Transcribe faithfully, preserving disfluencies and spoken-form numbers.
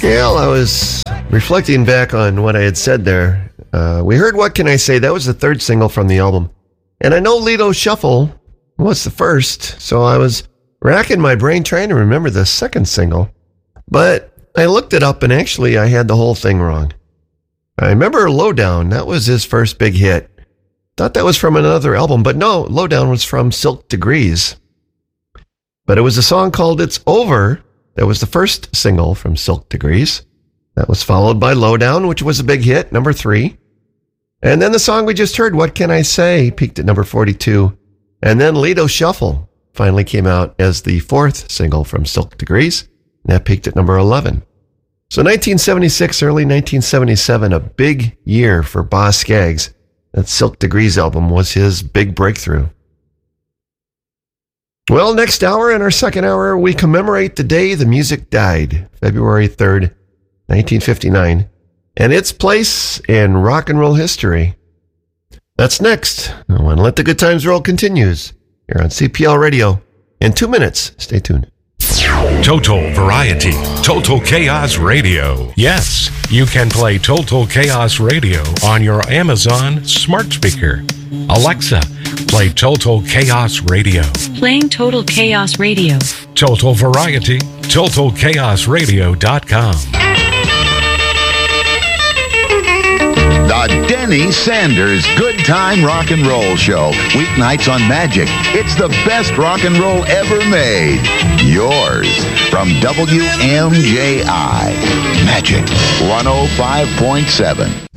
Well, I was reflecting back on what I had said there. Uh, we heard What Can I Say? That was the third single from the album. And I know Lido Shuffle was the first, so I was racking my brain trying to remember the second single. But I looked it up, and actually I had the whole thing wrong. I remember Lowdown. That was his first big hit. Thought that was from another album, but no, Lowdown was from Silk Degrees. But it was a song called It's Over. That was the first single from Silk Degrees. That was followed by Lowdown, which was a big hit, number three. And then the song we just heard, What Can I Say, peaked at number forty-two. And then Lido Shuffle finally came out as the fourth single from Silk Degrees. And that peaked at number eleven. So nineteen seventy-six, early nineteen seventy-seven, a big year for Boz Scaggs. That Silk Degrees album was his big breakthrough. Well, next hour, in our second hour, we commemorate the day the music died, February third, nineteen fifty-nine, and its place in rock and roll history. That's next. When Let the Good Times Roll continues here on C P L Radio. In two minutes, stay tuned. Total Variety, Total Chaos Radio. Yes, you can play Total Chaos Radio on your Amazon smart speaker. Alexa, play Total Chaos Radio. Playing Total Chaos Radio. Total Variety, Total Chaos Radio dot com. The Denny Sanders Good Time Rock and Roll Show. Weeknights on Magic. It's the best rock and roll ever made. Yours from W M J I. Magic one oh five point seven.